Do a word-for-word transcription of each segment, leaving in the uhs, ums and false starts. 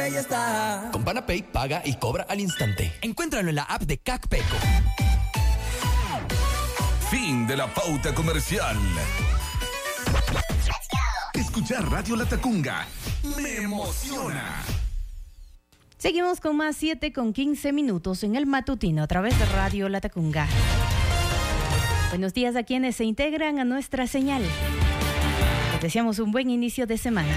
Ahí está. Con Panapay paga y cobra al instante. Encuéntralo en la app de CACPECO. Fin de la pauta comercial. Escuchar Radio Latacunga me emociona. Seguimos con más siete con quince minutos en el matutino a través de Radio Latacunga. Buenos días a quienes se integran a nuestra señal. Les deseamos un buen inicio de semana.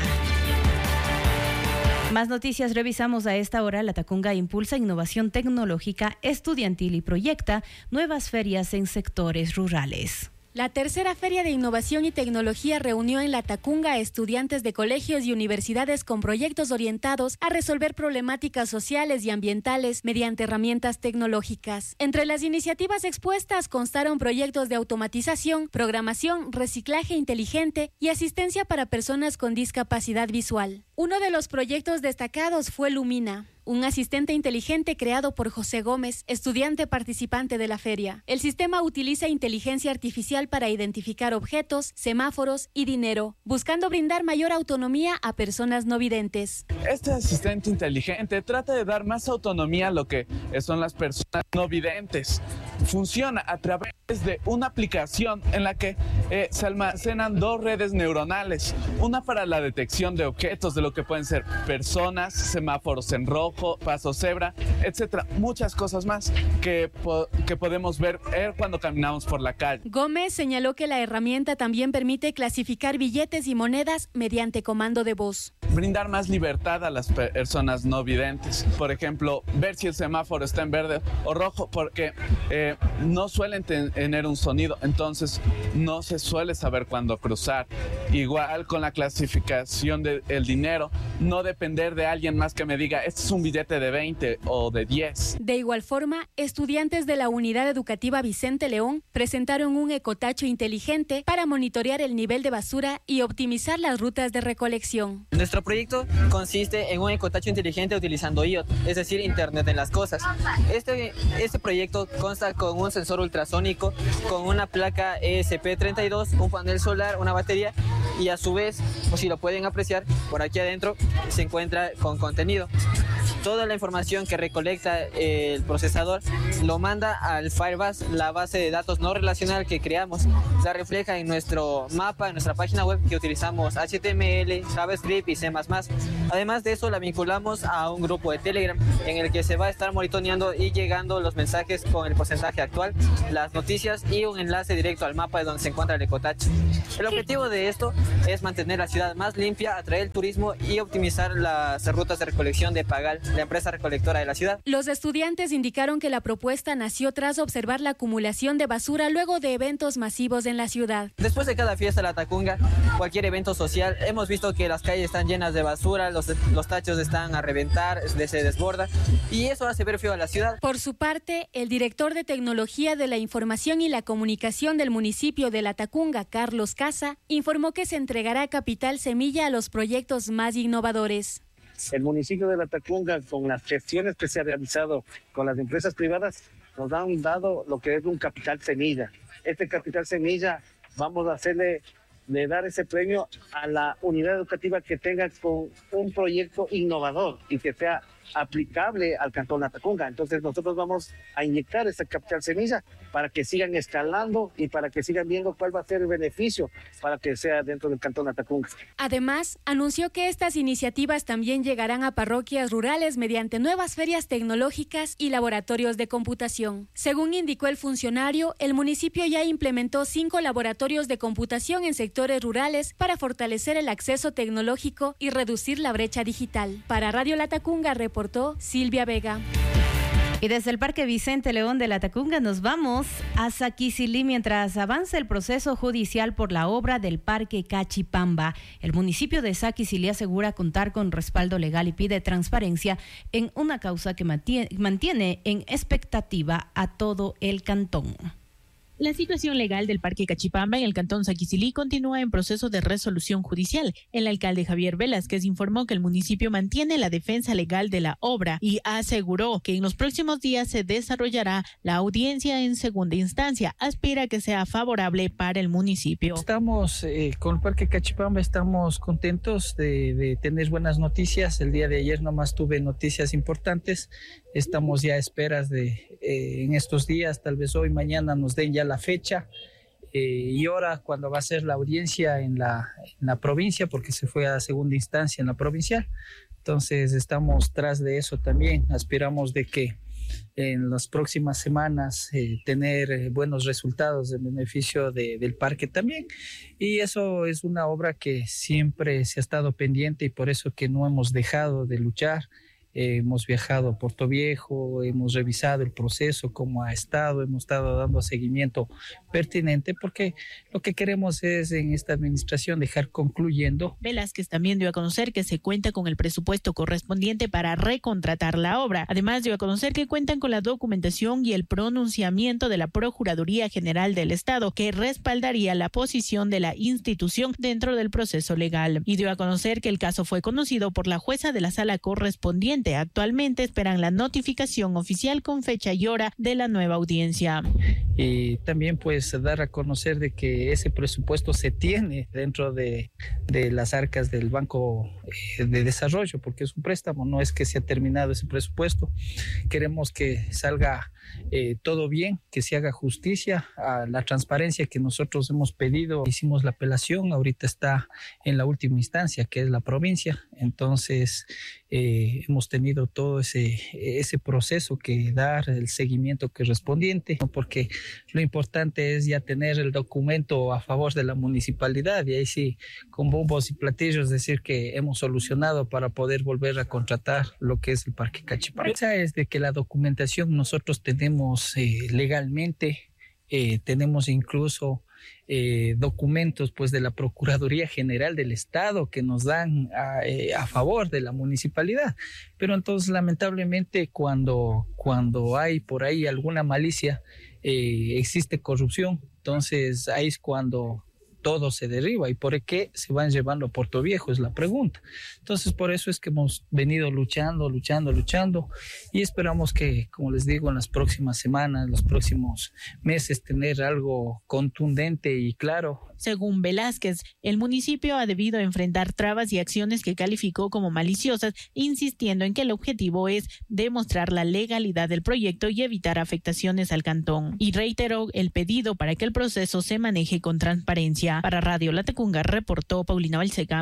Más noticias revisamos a esta hora. Latacunga impulsa innovación tecnológica estudiantil y proyecta nuevas ferias en sectores rurales. La tercera Feria de Innovación y Tecnología reunió en Latacunga a estudiantes de colegios y universidades con proyectos orientados a resolver problemáticas sociales y ambientales mediante herramientas tecnológicas. Entre las iniciativas expuestas constaron proyectos de automatización, programación, reciclaje inteligente y asistencia para personas con discapacidad visual. Uno de los proyectos destacados fue Lumina, un asistente inteligente creado por José Gómez, estudiante participante de la feria. El sistema utiliza inteligencia artificial para identificar objetos, semáforos y dinero, buscando brindar mayor autonomía a personas no videntes. Este asistente inteligente trata de dar más autonomía a lo que son las personas no videntes. Funciona a través de una aplicación en la que eh, se almacenan dos redes neuronales, una para la detección de objetos, de lo que pueden ser personas, semáforos en rojo, paso cebra, etcétera, muchas cosas más que, po que podemos ver eh, cuando caminamos por la calle. Gómez señaló que la herramienta también permite clasificar billetes y monedas mediante comando de voz. Brindar más libertad a las personas no videntes. Por ejemplo, ver si el semáforo está en verde o rojo, porque eh, no suelen tener un sonido, entonces no se suele saber cuándo cruzar. Igual con la clasificación del dinero, no depender de alguien más que me diga, este es un billete de veinte o de diez. De igual forma, estudiantes de la Unidad Educativa Vicente León presentaron un ecotacho inteligente para monitorear el nivel de basura y optimizar las rutas de recolección. Nuestro proyecto consiste en un ecotacho inteligente utilizando I O T, es decir, Internet de las Cosas. Este, este proyecto consta con un sensor ultrasónico, con una placa E S P treinta y dos, un panel solar, una batería y a su vez, o si lo pueden apreciar, por aquí adentro se encuentra con contenido. Toda la información que recolecta el procesador lo manda al Firebase, la base de datos no relacional que creamos. La refleja en nuestro mapa, en nuestra página web, que utilizamos H T M L, JavaScript y C más más. Además de eso, la vinculamos a un grupo de Telegram en el que se va a estar monitoreando y llegando los mensajes con el porcentaje actual, las noticias y un enlace directo al mapa de donde se encuentra el ecotacho. El objetivo de esto es mantener la ciudad más limpia, atraer el turismo y optimizar las rutas de recolección de Pagal, la empresa recolectora de la ciudad. Los estudiantes indicaron que la propuesta nació tras observar la acumulación de basura luego de eventos masivos en la ciudad. Después de cada fiesta de Latacunga, cualquier evento social, hemos visto que las calles están llenas de basura, los, los tachos están a reventar, se desborda y eso hace ver feo a la ciudad. Por su parte, el director de Tecnología de la Información y la Comunicación del municipio de Latacunga, Carlos Casa, informó que se entregará capital semilla a los proyectos más innovadores. El municipio de Latacunga, con las gestiones que se ha realizado con las empresas privadas, nos han dado lo que es un capital semilla. Este capital semilla vamos a hacerle, de dar ese premio a la unidad educativa que tenga con un proyecto innovador y que sea aplicable al Cantón Latacunga. Entonces nosotros vamos a inyectar ese capital semilla para que sigan escalando y para que sigan viendo cuál va a ser el beneficio para que sea dentro del Cantón Latacunga. Además, anunció que estas iniciativas también llegarán a parroquias rurales mediante nuevas ferias tecnológicas y laboratorios de computación. Según indicó el funcionario, el municipio ya implementó cinco laboratorios de computación en sectores rurales para fortalecer el acceso tecnológico y reducir la brecha digital. Para Radio Latacunga reportó Silvia Vega. Y desde el Parque Vicente León de Latacunga nos vamos a Saquicilí mientras avanza el proceso judicial por la obra del Parque Cachipamba. El municipio de Saquicilí asegura contar con respaldo legal y pide transparencia en una causa que mantiene, mantiene en expectativa a todo el cantón. La situación legal del Parque Cachipamba en el cantón Saquicilí continúa en proceso de resolución judicial. El alcalde Javier Velázquez informó que el municipio mantiene la defensa legal de la obra y aseguró que en los próximos días se desarrollará la audiencia en segunda instancia. Aspira a que sea favorable para el municipio. Estamos eh, con el Parque Cachipamba, estamos contentos de, de tener buenas noticias. El día de ayer nomás tuve noticias importantes. Estamos ya a esperas de eh, en estos días, tal vez hoy, mañana nos den ya la fecha eh, y hora cuando va a ser la audiencia en la, en la provincia, porque se fue a segunda instancia en la provincial. Entonces estamos tras de eso también. Aspiramos de que en las próximas semanas eh, tener eh, buenos resultados en beneficio de, del parque también. Y eso es una obra que siempre se ha estado pendiente y por eso que no hemos dejado de luchar. Eh, hemos viajado a Puerto Viejo, hemos revisado el proceso, cómo ha estado, hemos estado dando seguimiento pertinente porque lo que queremos es en esta administración dejar concluyendo. Velázquez también dio a conocer que se cuenta con el presupuesto correspondiente para recontratar la obra. Además dio a conocer que cuentan con la documentación y el pronunciamiento de la Procuraduría General del Estado que respaldaría la posición de la institución dentro del proceso legal. Y dio a conocer que el caso fue conocido por la jueza de la sala correspondiente. Actualmente esperan la notificación oficial con fecha y hora de la nueva audiencia. Y también pues dar a conocer de que ese presupuesto se tiene dentro de, de las arcas del Banco de Desarrollo, porque es un préstamo, no es que se ha terminado ese presupuesto. Queremos que salga eh, todo bien, que se haga justicia a la transparencia que nosotros hemos pedido. Hicimos la apelación, ahorita está en la última instancia, que es la provincia. Entonces eh, hemos tenido todo ese, ese proceso que dar, el seguimiento correspondiente, porque lo importante es ya tener el documento a favor de la municipalidad y ahí sí, con bombos y platillos, decir que hemos solucionado para poder volver a contratar lo que es el Parque Cachipamba. Esa es de que la documentación nosotros tenemos eh, legalmente, eh, tenemos incluso Eh, documentos pues de la Procuraduría General del Estado que nos dan a, eh, a favor de la municipalidad, pero entonces lamentablemente cuando, cuando hay por ahí alguna malicia eh, existe corrupción, entonces ahí es cuando todo se derriba. ¿Y por qué se van llevando a Puerto Viejo? Es la pregunta. Entonces, por eso es que hemos venido luchando, luchando, luchando y esperamos que, como les digo, en las próximas semanas, los próximos meses, tener algo contundente y claro. Según Velázquez, el municipio ha debido enfrentar trabas y acciones que calificó como maliciosas, insistiendo en que el objetivo es demostrar la legalidad del proyecto y evitar afectaciones al cantón. Y reiteró el pedido para que el proceso se maneje con transparencia. Para Radio Latacunga reportó Paulina Balseca.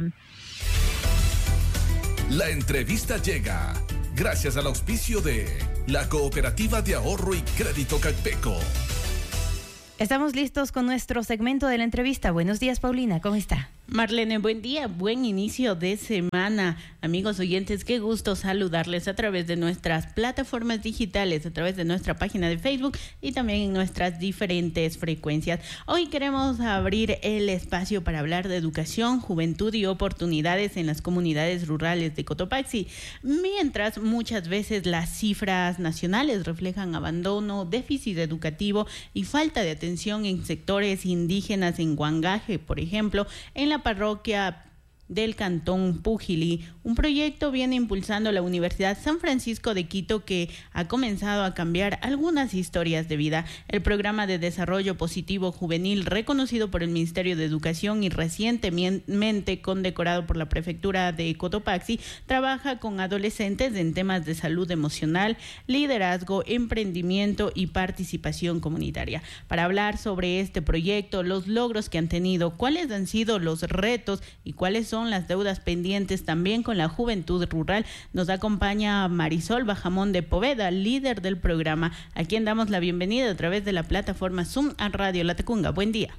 La entrevista llega gracias al auspicio de la Cooperativa de Ahorro y Crédito Calpeco. Estamos listos con nuestro segmento de la entrevista. Buenos días, Paulina, ¿cómo está? Marlene, buen día, buen inicio de semana. Amigos oyentes, qué gusto saludarles a través de nuestras plataformas digitales, a través de nuestra página de Facebook y también en nuestras diferentes frecuencias. Hoy queremos abrir el espacio para hablar de educación, juventud y oportunidades en las comunidades rurales de Cotopaxi. Mientras muchas veces las cifras nacionales reflejan abandono, déficit educativo y falta de atención en sectores indígenas en Huangaje, por ejemplo, en la parroquia del Cantón Pujilí. Un proyecto viene impulsando la Universidad San Francisco de Quito que ha comenzado a cambiar algunas historias de vida. El programa de desarrollo positivo juvenil reconocido por el Ministerio de Educación y recientemente condecorado por la Prefectura de Cotopaxi trabaja con adolescentes en temas de salud emocional, liderazgo, emprendimiento y participación comunitaria. Para hablar sobre este proyecto, los logros que han tenido, cuáles han sido los retos y cuáles son las deudas pendientes también con la juventud rural, nos acompaña Marisol Bajamón de Poveda, líder del programa, a quien damos la bienvenida a través de la plataforma Zoom a Radio Latacunga. Buen día.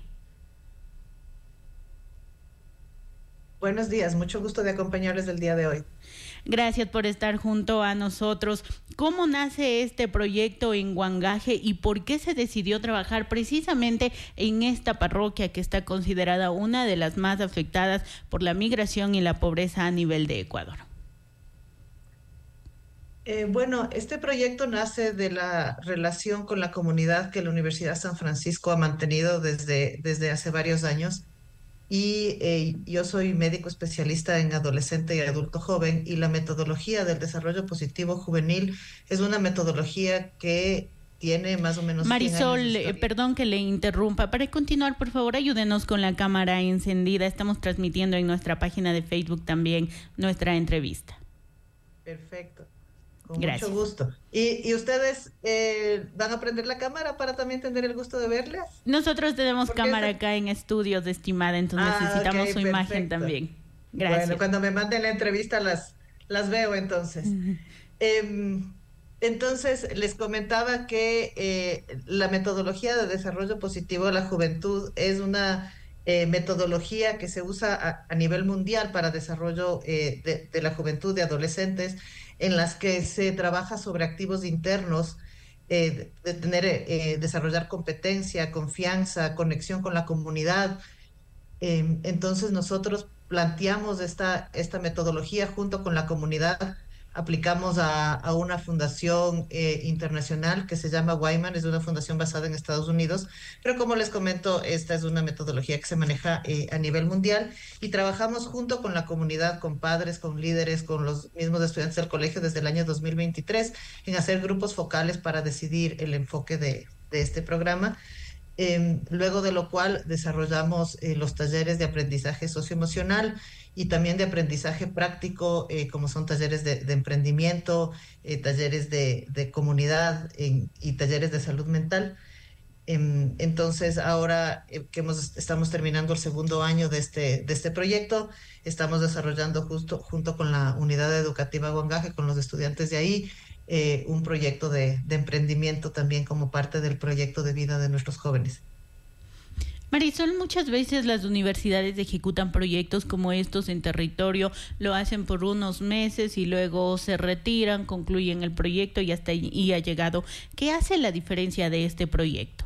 Buenos días, mucho gusto de acompañarles el día de hoy. Gracias por estar junto a nosotros. ¿Cómo nace este proyecto en Huangaje y por qué se decidió trabajar precisamente en esta parroquia que está considerada una de las más afectadas por la migración y la pobreza a nivel de Ecuador? Eh, bueno, este proyecto nace de la relación con la comunidad que la Universidad San Francisco ha mantenido desde, desde hace varios años. Y eh, yo soy médico especialista en adolescente y adulto joven, y la metodología del desarrollo positivo juvenil es una metodología que tiene más o menos Marisol, eh, perdón que le interrumpa. Para continuar, por favor, ayúdenos con la cámara encendida. Estamos transmitiendo en nuestra página de Facebook también nuestra entrevista. Perfecto. Con Gracias. Mucho gusto. ¿Y, y ustedes eh, van a prender la cámara para también tener el gusto de verles? Nosotros tenemos Porque cámara esta... acá en estudios, estimada, entonces ah, necesitamos okay, su imagen perfecto. también. Gracias. Bueno, cuando me manden la entrevista las, las veo entonces. Uh-huh. eh, entonces, les comentaba que eh, la metodología de desarrollo positivo de la juventud es una eh, metodología que se usa a, a nivel mundial para desarrollo eh, de, de la juventud, de adolescentes, en las que se trabaja sobre activos internos, eh, de tener, eh, desarrollar competencia, confianza, conexión con la comunidad. Eh, entonces nosotros planteamos esta, esta metodología junto con la comunidad, aplicamos a, a una fundación eh, internacional que se llama Wyman, es una fundación basada en Estados Unidos, pero como les comento, esta es una metodología que se maneja eh, a nivel mundial, y trabajamos junto con la comunidad, con padres, con líderes, con los mismos estudiantes del colegio desde el año dos mil veintitrés, en hacer grupos focales para decidir el enfoque de, de este programa. Eh, luego de lo cual desarrollamos eh, los talleres de aprendizaje socioemocional y también de aprendizaje práctico, eh, como son talleres de, de emprendimiento, eh, talleres de, de comunidad en, y talleres de salud mental. Eh, entonces, ahora eh, que hemos, estamos terminando el segundo año de este, de este proyecto, estamos desarrollando justo junto con la unidad educativa Huangaje, con los estudiantes de ahí, Eh, un proyecto de, de emprendimiento también como parte del proyecto de vida de nuestros jóvenes. Marisol, muchas veces las universidades ejecutan proyectos como estos en territorio, lo hacen por unos meses y luego se retiran, concluyen el proyecto y hasta ahí ha llegado. ¿Qué hace la diferencia de este proyecto?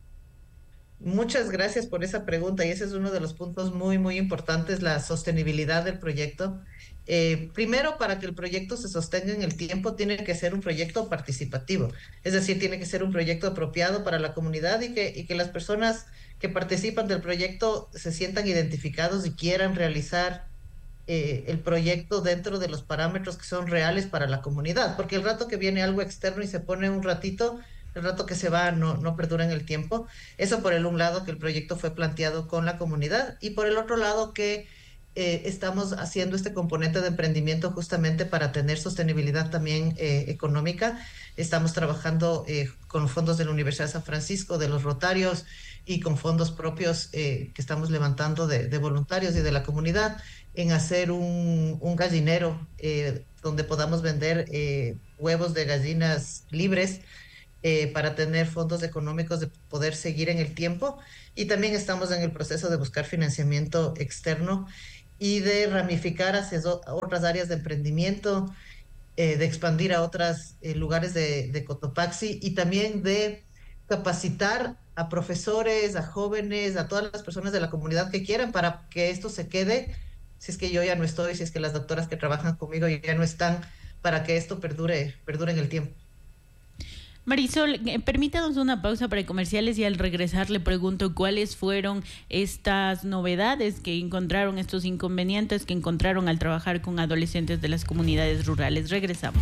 Muchas gracias por esa pregunta, y ese es uno de los puntos muy, muy importantes, la sostenibilidad del proyecto. Eh, primero, para que el proyecto se sostenga en el tiempo, tiene que ser un proyecto participativo, es decir, tiene que ser un proyecto apropiado para la comunidad y que, y que las personas que participan del proyecto se sientan identificados y quieran realizar eh, el proyecto dentro de los parámetros que son reales para la comunidad, porque el rato que viene algo externo y se pone un ratito, el rato que se va no, no perdura en el tiempo. Eso por el un lado, que el proyecto fue planteado con la comunidad, y por el otro lado que eh, estamos haciendo este componente de emprendimiento justamente para tener sostenibilidad también eh, económica. Estamos trabajando eh, con fondos de la Universidad de San Francisco, de los Rotarios, y con fondos propios eh, que estamos levantando de, de voluntarios y de la comunidad, en hacer un, un gallinero eh, donde podamos vender eh, huevos de gallinas libres, Eh, para tener fondos económicos de poder seguir en el tiempo. Y también estamos en el proceso de buscar financiamiento externo y de ramificar hacia otras áreas de emprendimiento, eh, de expandir a otros eh, lugares de, de Cotopaxi, y también de capacitar a profesores, a jóvenes, a todas las personas de la comunidad que quieran, para que esto se quede, si es que yo ya no estoy, si es que las doctoras que trabajan conmigo ya no están, para que esto perdure, perdure en el tiempo. Marisol, eh, permítanos una pausa para comerciales, y al regresar le pregunto cuáles fueron estas novedades que encontraron, estos inconvenientes que encontraron al trabajar con adolescentes de las comunidades rurales. Regresamos.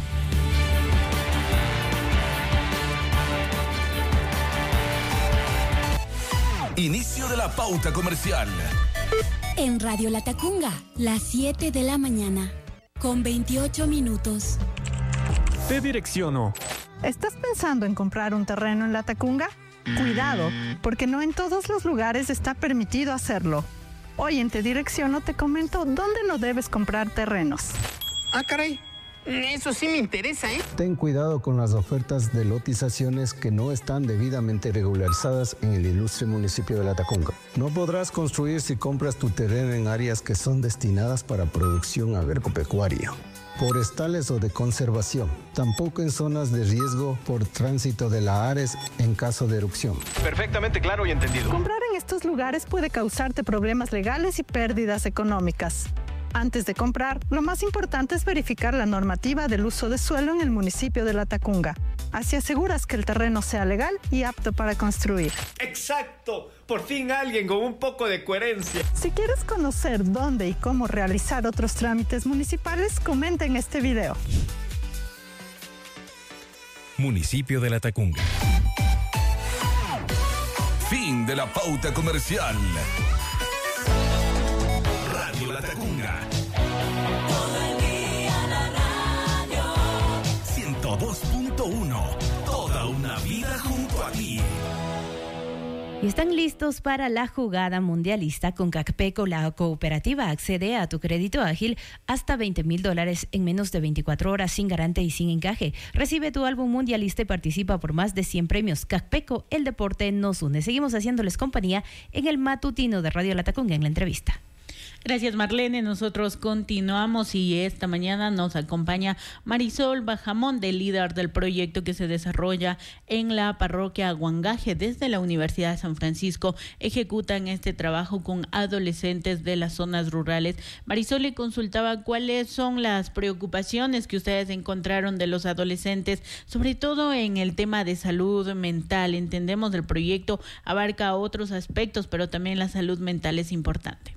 Inicio de la pauta comercial. En Radio La Tacunga, las siete de la mañana, con veintiocho minutos. Te direcciono. ¿Estás pensando en comprar un terreno en La Tacunga? Cuidado, porque no en todos los lugares está permitido hacerlo. Hoy en Te Direcciono te comento dónde no debes comprar terrenos. Ah, caray. Eso sí me interesa, ¿eh? Ten cuidado con las ofertas de lotizaciones que no están debidamente regularizadas en el ilustre municipio de La Tacunga. No podrás construir si compras tu terreno en áreas que son destinadas para producción agropecuaria, forestales o de conservación, tampoco en zonas de riesgo por tránsito de la Ares en caso de erupción. Perfectamente claro y entendido. Comprar en estos lugares puede causarte problemas legales y pérdidas económicas. Antes de comprar, lo más importante es verificar la normativa del uso de suelo en el municipio de Latacunga. Así aseguras que el terreno sea legal y apto para construir. ¡Exacto! Por fin alguien con un poco de coherencia. Si quieres conocer dónde y cómo realizar otros trámites municipales, comenta en este video. Municipio de Latacunga. Fin de la pauta comercial. Radio Latacunga. Todo el día la radio. ciento dos punto uno. Toda una vida junto a ti. Y están listos para la jugada mundialista. Con CACPECO, la cooperativa accede a tu crédito ágil hasta veinte mil dólares en menos de veinticuatro horas sin garante y sin encaje. Recibe tu álbum mundialista y participa por más de cien premios. CACPECO, el deporte nos une. Seguimos haciéndoles compañía en el matutino de Radio Latacunga en la entrevista. Gracias, Marlene. Nosotros continuamos y esta mañana nos acompaña Marisol Bajamón, del líder del proyecto que se desarrolla en la parroquia Huangaje. Desde la Universidad de San Francisco ejecutan este trabajo con adolescentes de las zonas rurales. Marisol le consultaba cuáles son las preocupaciones que ustedes encontraron de los adolescentes, sobre todo en el tema de salud mental. Entendemos el proyecto abarca otros aspectos, pero también la salud mental es importante.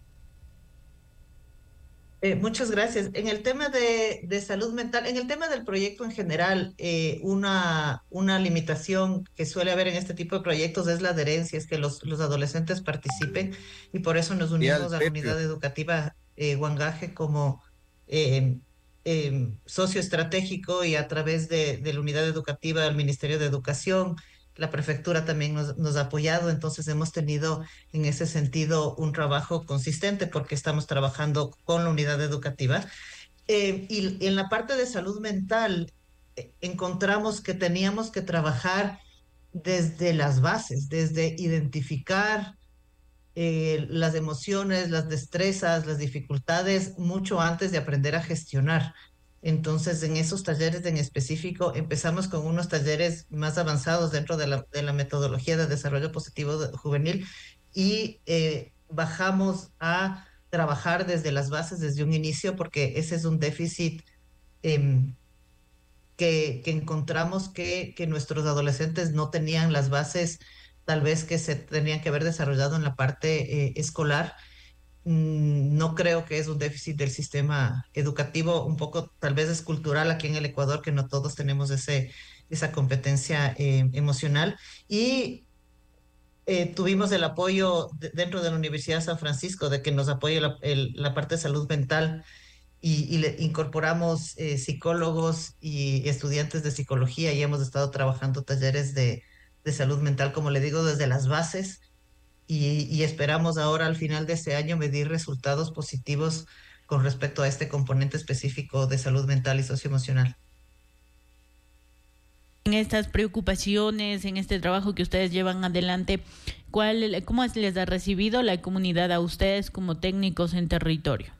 Eh, muchas gracias. En el tema de, de salud mental, en el tema del proyecto en general, eh, una, una limitación que suele haber en este tipo de proyectos es la adherencia, es que los, los adolescentes participen, y por eso nos unimos a la unidad educativa eh, Huangaje como eh, eh, socio estratégico, y a través de, de la unidad educativa del Ministerio de Educación. La prefectura también nos, nos ha apoyado, entonces hemos tenido en ese sentido un trabajo consistente porque estamos trabajando con la unidad educativa. Eh, y, y en la parte de salud mental eh, encontramos que teníamos que trabajar desde las bases, desde identificar eh, las emociones, las destrezas, las dificultades, mucho antes de aprender a gestionar. Entonces, en esos talleres en específico, empezamos con unos talleres más avanzados dentro de la, de la metodología de desarrollo positivo de, juvenil, y eh, bajamos a trabajar desde las bases, desde un inicio, porque ese es un déficit eh, que, que encontramos que, que nuestros adolescentes no tenían las bases, tal vez que se tenían que haber desarrollado en la parte eh, escolar. No creo que es un déficit del sistema educativo, un poco tal vez es cultural aquí en el Ecuador, que no todos tenemos ese, esa competencia eh, emocional. Y eh, tuvimos el apoyo de, dentro de la Universidad de San Francisco, de que nos apoye la, el, la parte de salud mental, y, y le incorporamos eh, psicólogos y estudiantes de psicología, y hemos estado trabajando talleres de, de salud mental, como le digo, desde las bases. Y, y esperamos ahora al final de este año medir resultados positivos con respecto a este componente específico de salud mental y socioemocional. En estas preocupaciones, en este trabajo que ustedes llevan adelante, ¿cuál, cómo les ha recibido la comunidad a ustedes como técnicos en territorio?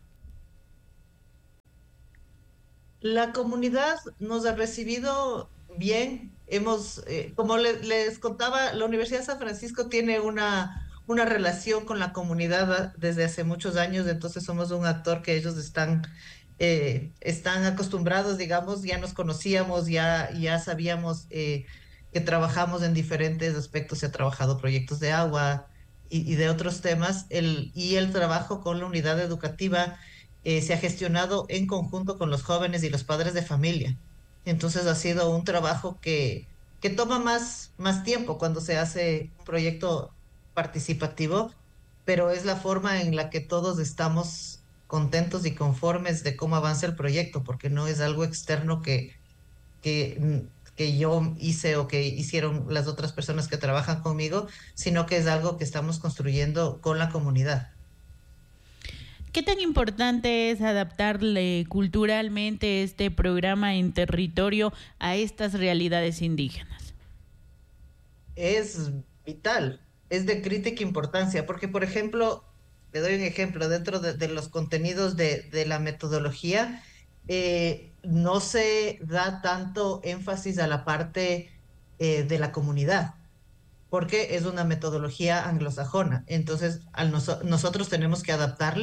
La comunidad nos ha recibido bien. Hemos, eh, como le, les contaba, la Universidad de San Francisco tiene una... una relación con la comunidad desde hace muchos años, entonces somos un actor que ellos están, eh, están acostumbrados, digamos, ya nos conocíamos, ya, ya sabíamos eh, que trabajamos en diferentes aspectos. Se ha trabajado proyectos de agua y, y de otros temas, el, y el trabajo con la unidad educativa eh, se ha gestionado en conjunto con los jóvenes y los padres de familia. Entonces ha sido un trabajo que, que toma más, más tiempo cuando se hace un proyecto participativo, pero es la forma en la que todos estamos contentos y conformes de cómo avanza el proyecto, porque no es algo externo que, que, que yo hice o que hicieron las otras personas que trabajan conmigo, sino que es algo que estamos construyendo con la comunidad. ¿Qué tan importante es adaptarle culturalmente este programa en territorio a estas realidades indígenas? Es vital. Es de crítica importancia, porque, por ejemplo, le doy un ejemplo, dentro de, de los contenidos de, de la metodología, eh, no se da tanto énfasis a la parte eh, de la comunidad, porque es una metodología anglosajona. Entonces, al noso- nosotros tenemos que adaptarle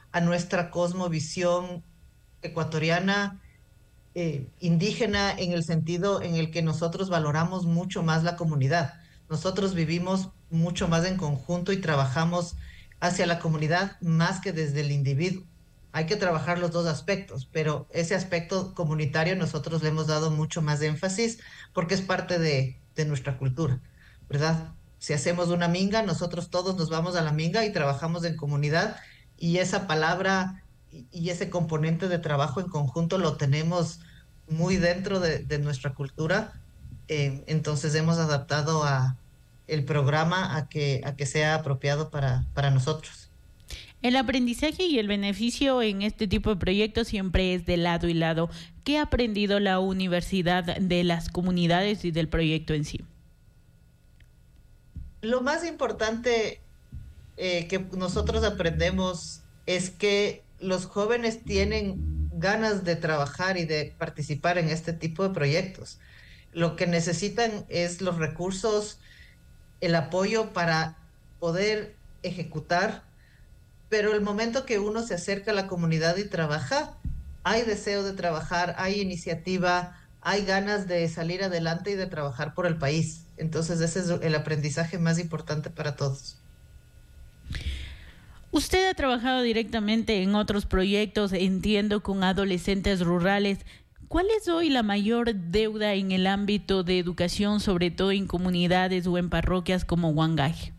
a nuestra cosmovisión ecuatoriana, eh, indígena, en el sentido en el que nosotros valoramos mucho más la comunidad. Nosotros vivimos mucho más en conjunto y trabajamos hacia la comunidad más que desde el individuo. Hay que trabajar los dos aspectos, pero ese aspecto comunitario nosotros le hemos dado mucho más énfasis porque es parte de, de nuestra cultura, ¿verdad? Si hacemos una minga, nosotros todos nos vamos a la minga y trabajamos en comunidad, y esa palabra y, y ese componente de trabajo en conjunto lo tenemos muy dentro de, de nuestra cultura. Eh, entonces hemos adaptado a el programa a que, a que sea apropiado para, para nosotros. El aprendizaje y el beneficio en este tipo de proyectos siempre es de lado y lado. ¿Qué ha aprendido la universidad de las comunidades y del proyecto en sí? Lo más importante eh, que nosotros aprendemos es que los jóvenes tienen ganas de trabajar y de participar en este tipo de proyectos. Lo que necesitan es los recursos, el apoyo para poder ejecutar, pero el momento que uno se acerca a la comunidad y trabaja, hay deseo de trabajar, hay iniciativa, hay ganas de salir adelante y de trabajar por el país. Entonces ese es el aprendizaje más importante para todos. Usted ha trabajado directamente en otros proyectos, entiendo, con adolescentes rurales. ¿Cuál es hoy la mayor deuda en el ámbito de educación, sobre todo en comunidades o en parroquias como Huangaje?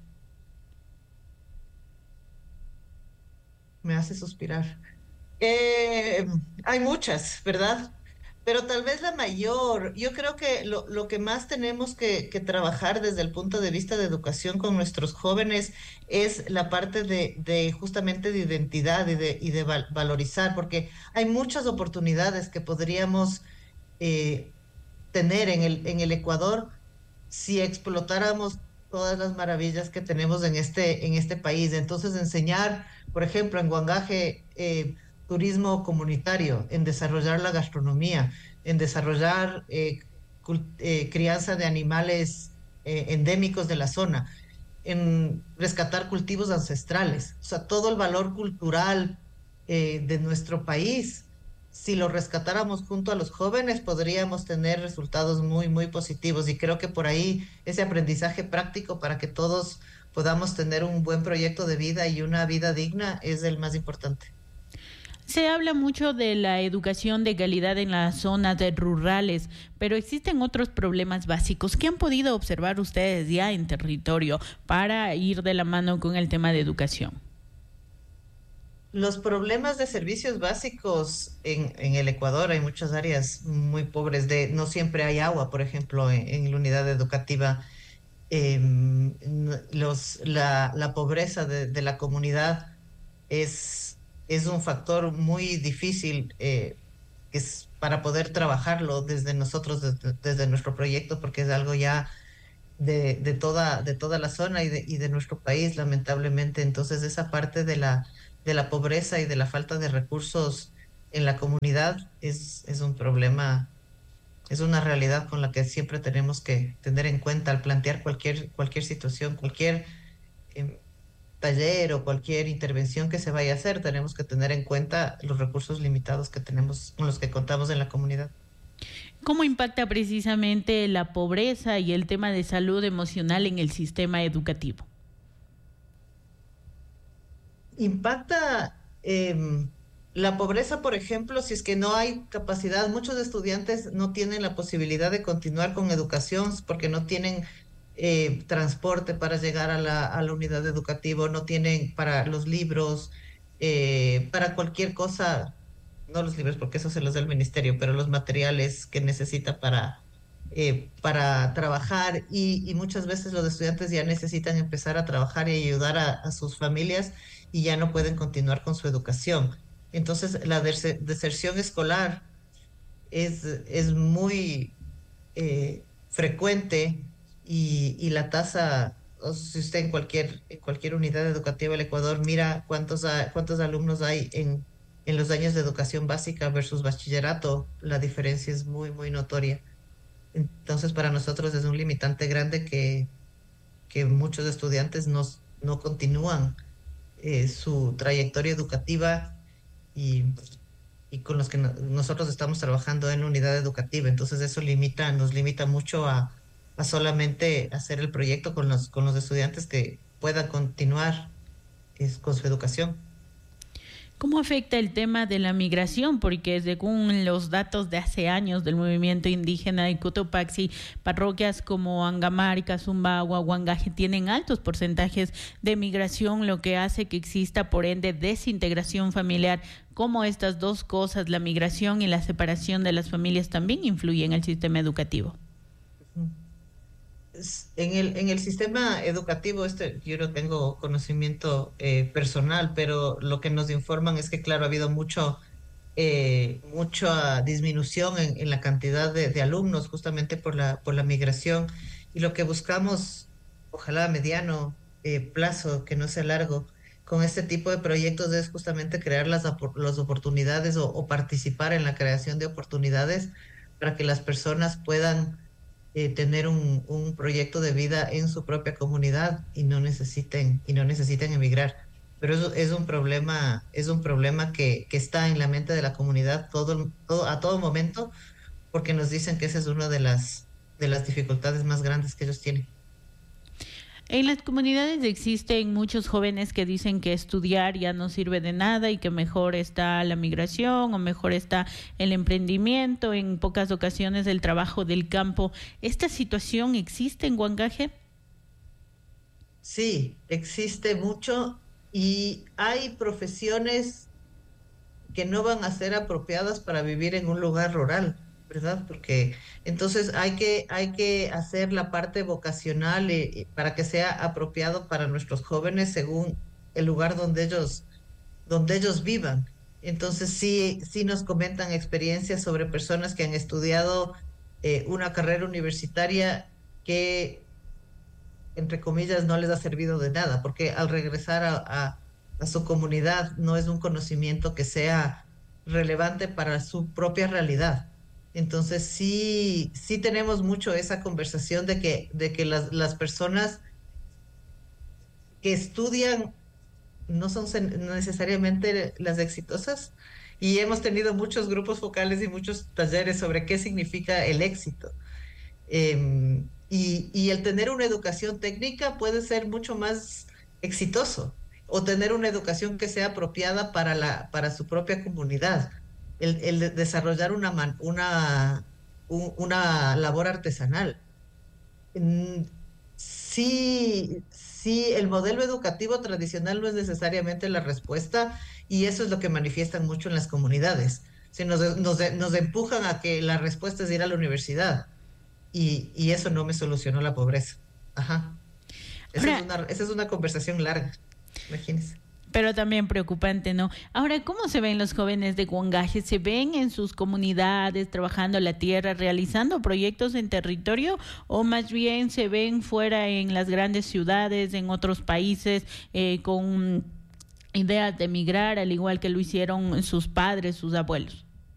Me hace suspirar. Eh, hay muchas, ¿verdad? Pero tal vez la mayor, yo creo que lo, lo que más tenemos que, que trabajar desde el punto de vista de educación con nuestros jóvenes es la parte de, de justamente de identidad y de, y de val, valorizar, porque hay muchas oportunidades que podríamos eh, tener en el, en el Ecuador si explotáramos todas las maravillas que tenemos en este, en este país. Entonces enseñar, por ejemplo, en Huangaje, eh, turismo comunitario, en desarrollar la gastronomía, en desarrollar eh, cult, eh, crianza de animales eh, endémicos de la zona, en rescatar cultivos ancestrales. O sea, todo el valor cultural eh, de nuestro país, si lo rescatáramos junto a los jóvenes, podríamos tener resultados muy, muy positivos. Y creo que por ahí ese aprendizaje práctico para que todos podamos tener un buen proyecto de vida y una vida digna es el más importante. Se habla mucho de la educación de calidad en las zonas rurales, pero existen otros problemas básicos. ¿Qué han podido observar ustedes ya en territorio para ir de la mano con el tema de educación? Los problemas de servicios básicos en, en el Ecuador, hay muchas áreas muy pobres, de no siempre hay agua, por ejemplo, en, en la unidad educativa. Eh, los, la, la pobreza de, de la comunidad es... es un factor muy difícil eh, es para poder trabajarlo desde nosotros, desde, desde nuestro proyecto, porque es algo ya de, de, toda, de toda la zona y de, y de nuestro país, lamentablemente. Entonces esa parte de la, de la pobreza y de la falta de recursos en la comunidad es, es un problema, es una realidad con la que siempre tenemos que tener en cuenta al plantear cualquier, cualquier situación, cualquier... Eh, taller o cualquier intervención que se vaya a hacer, tenemos que tener en cuenta los recursos limitados que tenemos, con los que contamos en la comunidad. ¿Cómo impacta precisamente la pobreza y el tema de salud emocional en el sistema educativo? Impacta eh, la pobreza, por ejemplo, si es que no hay capacidad, muchos estudiantes no tienen la posibilidad de continuar con educación porque no tienen Eh, transporte para llegar a la, a la unidad educativa, no tienen para los libros, eh, para cualquier cosa, no los libros porque eso se los da el ministerio, pero los materiales que necesita para, eh, para trabajar y, y muchas veces los estudiantes ya necesitan empezar a trabajar y ayudar a, a sus familias y ya no pueden continuar con su educación. Entonces la des- deserción escolar es, es muy eh, frecuente. Y, y la tasa, o si usted en cualquier, en cualquier unidad educativa del Ecuador mira cuántos, cuántos alumnos hay en, en los años de educación básica versus bachillerato, la diferencia es muy, muy notoria. Entonces, para nosotros es un limitante grande que, que muchos estudiantes no, no continúan eh, su trayectoria educativa y, y con los que no, nosotros estamos trabajando en la unidad educativa. Entonces eso limita, nos limita mucho a, a solamente hacer el proyecto con los, con los estudiantes que puedan continuar es, con su educación. ¿Cómo afecta el tema de la migración? Porque según los datos de hace años del movimiento indígena de Cotopaxi, parroquias como Angamarca, Zumbagua, Huangaje tienen altos porcentajes de migración, lo que hace que exista por ende desintegración familiar. ¿Cómo estas dos cosas, la migración y la separación de las familias, también influyen en el sistema educativo? En el, en el sistema educativo, este, yo no tengo conocimiento eh, personal, pero lo que nos informan es que, claro, ha habido mucho, eh, mucha disminución en, en la cantidad de, de alumnos justamente por la, por la migración. Y lo que buscamos, ojalá a mediano eh, plazo, que no sea largo, con este tipo de proyectos es justamente crear las, las oportunidades o, o participar en la creación de oportunidades para que las personas puedan Eh, tener un, un proyecto de vida en su propia comunidad y no necesiten y no necesiten emigrar. Pero eso es un problema, es un problema que, que está en la mente de la comunidad todo, todo, a todo momento, porque nos dicen que esa es una de las, de las dificultades más grandes que ellos tienen. En las comunidades existen muchos jóvenes que dicen que estudiar ya no sirve de nada y que mejor está la migración o mejor está el emprendimiento, en pocas ocasiones el trabajo del campo. ¿Esta situación existe en Huangaje? Sí, existe mucho y hay profesiones que no van a ser apropiadas para vivir en un lugar rural, ¿verdad? Porque entonces hay que, hay que hacer la parte vocacional y, y para que sea apropiado para nuestros jóvenes según el lugar donde ellos, donde ellos vivan. Entonces sí, sí nos comentan experiencias sobre personas que han estudiado eh, una carrera universitaria que, entre comillas, no les ha servido de nada, porque al regresar a, a, a su comunidad no es un conocimiento que sea relevante para su propia realidad. Entonces sí, sí tenemos mucho esa conversación de que, de que las, las personas que estudian no son necesariamente las exitosas, y hemos tenido muchos grupos focales y muchos talleres sobre qué significa el éxito. Eh, y, y el tener una educación técnica puede ser mucho más exitoso, o tener una educación que sea apropiada para, la, para su propia comunidad. El, el de desarrollar una, man, una, un, una labor artesanal. Sí, sí, el modelo educativo tradicional no es necesariamente la respuesta, y eso es lo que manifiestan mucho en las comunidades. Se nos, nos, nos empujan a que la respuesta es ir a la universidad, y, y eso no me solucionó la pobreza. Ajá. Esa, es una, esa es una conversación larga, imagínense. Pero también preocupante, ¿no? Ahora, ¿cómo se ven los jóvenes de Huangaje? ¿Se ven en sus comunidades, trabajando la tierra, realizando proyectos en territorio? ¿O más bien se ven fuera en las grandes ciudades, en otros países, eh, con ideas de emigrar, al igual que lo hicieron sus padres, sus abuelos?